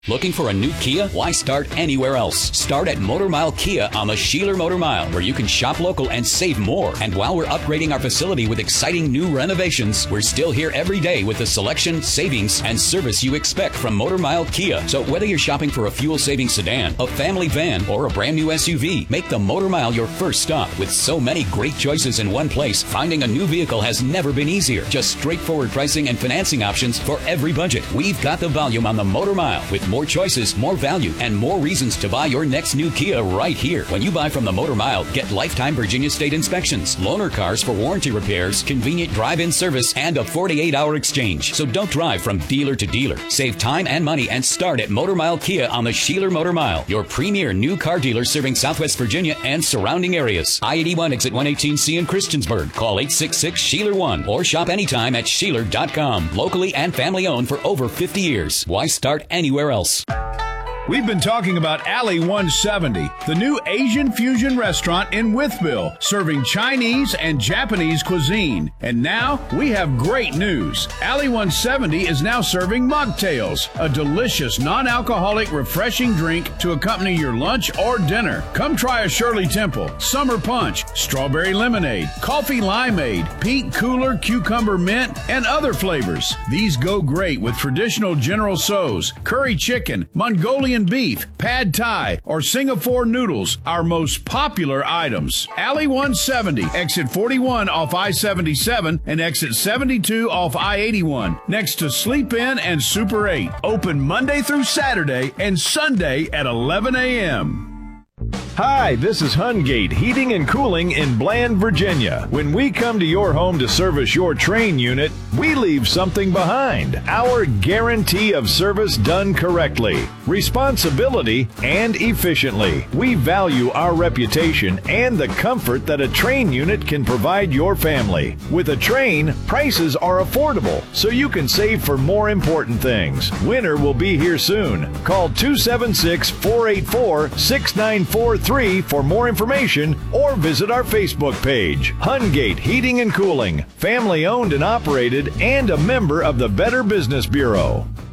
Looking for a new Kia? Why start anywhere else? Start at Motor Mile Kia on the Sheeler Motor Mile, where you can shop local and save more. And while we're upgrading our facility with exciting new renovations, we're still here every day with the selection, savings, and service you expect from Motor Mile Kia. So whether you're shopping for a fuel-saving sedan, a family van, or a brand new SUV, make the Motor Mile your first stop. With so many great choices in one place, finding a new vehicle has never been easier. Just straightforward pricing and financing options for every budget. We've got the volume on the Motor Mile, with more choices, more value, and more reasons to buy your next new Kia right here. When you buy from the Motor Mile, get lifetime Virginia State inspections, loaner cars for warranty repairs, convenient drive-in service, and a 48-hour exchange. So don't drive from dealer to dealer. Save time and money and start at Motor Mile Kia on the Sheeler Motor Mile, your premier new car dealer serving Southwest Virginia and surrounding areas. I-81 exit 118C in Christiansburg. Call 866-SHEELER1 or shop anytime at Sheeler.com. Locally and family owned for over 50 years. Why start anywhere else? We've been talking about Alley 170, the new Asian fusion restaurant in Wytheville, serving Chinese and Japanese cuisine. And now we have great news. Alley 170 is now serving mocktails, a delicious non-alcoholic refreshing drink to accompany your lunch or dinner. Come try a Shirley Temple, Summer Punch, Strawberry Lemonade, Coffee Limeade, Peach Cooler Cucumber Mint, and other flavors. These go great with traditional General Tso's, curry chicken, Mongolian beef, pad thai, or Singapore noodles, our most popular items. Alley 170, exit 41 off I-77 and exit 72 off I-81, next to Sleep Inn and Super 8. Open Monday through Saturday and Sunday at 11 a.m. Hi, this is Hungate Heating and Cooling in Bland, Virginia. When we come to your home to service your Trane unit, we leave something behind. Our guarantee of service done correctly, responsibility, and efficiently. We value our reputation and the comfort that a Trane unit can provide your family. With a Trane, prices are affordable, so you can save for more important things. Winter will be here soon. Call 276-484-6943 for more information or visit our Facebook page. Hungate Heating and Cooling, family owned and operated and a member of the Better Business Bureau.